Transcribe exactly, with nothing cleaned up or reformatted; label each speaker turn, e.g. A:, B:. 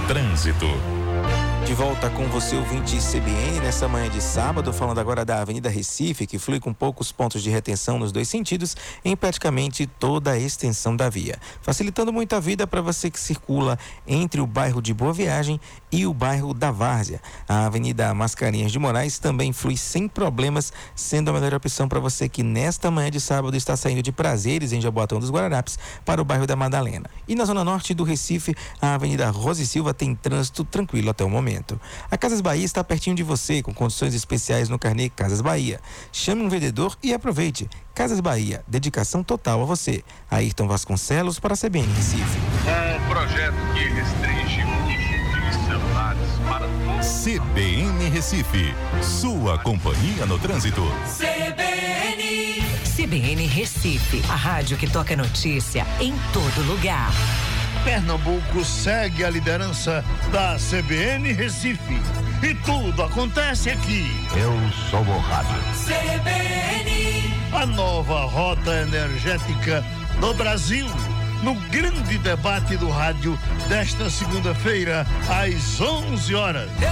A: trânsito.
B: De volta com você, ouvinte C B N, nessa manhã de sábado, falando agora da Avenida Recife, que flui com poucos pontos de retenção nos dois sentidos, em praticamente toda a extensão da via, facilitando muito a vida para você que circula entre o bairro de Boa Viagem e o bairro da Várzea. A Avenida Mascarenhas de Moraes também flui sem problemas, sendo a melhor opção para você que nesta manhã de sábado está saindo de Prazeres, em Jaboatão dos Guararapes, para o bairro da Madalena. E na zona norte do Recife, a Avenida Rosa e Silva tem trânsito tranquilo até o momento. A Casas Bahia está pertinho de você, com condições especiais no carnê Casas Bahia. Chame um vendedor e aproveite. Casas Bahia, dedicação total a você. Ayrton Vasconcelos para a C B N Recife.
C: Um projeto que restringe o uso de celulares para todos.
A: C B N Recife, sua companhia no trânsito.
D: C B N. C B N Recife, a rádio que toca notícia em todo lugar.
E: Pernambuco segue a liderança da C B N Recife. E tudo acontece aqui.
F: Eu sou o rádio.
D: C B N.
E: A nova rota energética do Brasil. No grande debate do rádio desta segunda-feira, às onze horas.